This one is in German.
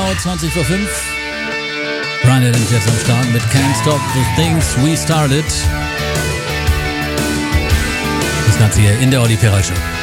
Genau 20 vor 5. Brian Adams jetzt am Start mit Can't Stop the Things We Started. Das Ganze hier in der Olli Ferrari Show.